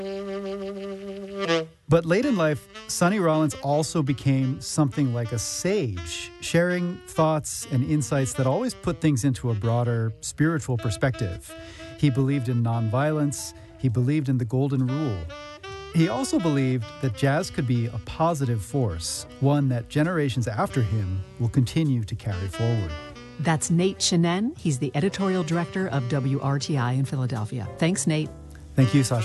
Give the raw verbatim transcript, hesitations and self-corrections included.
But late in life, Sonny Rollins also became something like a sage, sharing thoughts and insights that always put things into a broader spiritual perspective. He believed in nonviolence. He believed in the golden rule. He also believed that jazz could be a positive force, one that generations after him will continue to carry forward. That's Nate Chinen. He's the editorial director of W R T I in Philadelphia. Thanks, Nate. Thank you, Sasha.